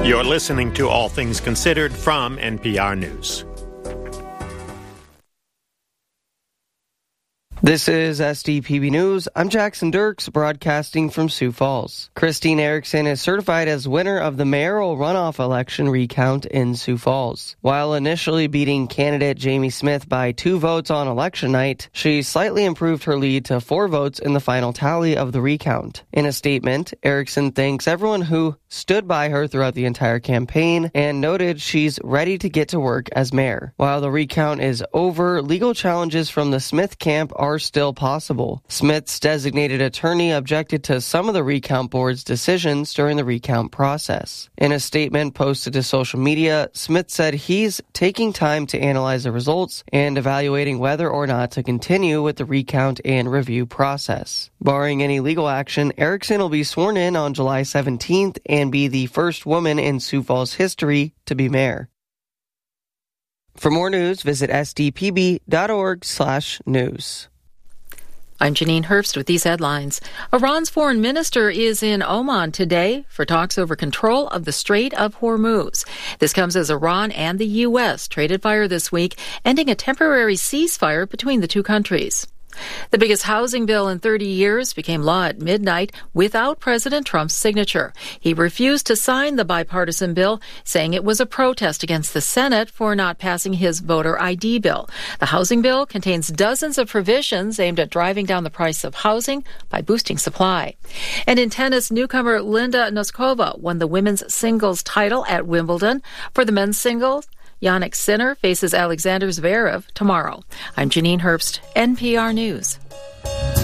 You're listening to All Things Considered from NPR News. This is SDPB News. I'm Jackson Dirks, broadcasting from Sioux Falls. Christine Erickson is certified as winner of the mayoral runoff election recount in Sioux Falls. While initially beating candidate Jamie Smith by 2 votes on election night, she slightly improved her lead to 4 votes in the final tally of the recount. In a statement, Erickson thanks everyone who stood by her throughout the entire campaign and noted she's ready to get to work as mayor. While the recount is over, legal challenges from the Smith camp are still possible. Smith's designated attorney objected to some of the recount board's decisions during the recount process. In a statement posted to social media, Smith said he's taking time to analyze the results and evaluating whether or not to continue with the recount and review process. Barring any legal action, Erickson will be sworn in on July 17th and be the first woman in Sioux Falls history to be mayor. For more news, visit sdpb.org/news. I'm Janine Herbst with these headlines. Iran's foreign minister is in Oman today for talks over control of the Strait of Hormuz. This comes as Iran and the U.S. traded fire this week, ending a temporary ceasefire between the two countries. The biggest housing bill in 30 years became law at midnight without President Trump's signature. He refused to sign the bipartisan bill, saying it was a protest against the Senate for not passing his voter ID bill. The housing bill contains dozens of provisions aimed at driving down the price of housing by boosting supply. And in tennis, newcomer Linda Noskova won the women's singles title at Wimbledon. For the men's singles, Jannik Sinner faces Alexander Zverev tomorrow. I'm Janine Herbst, NPR News.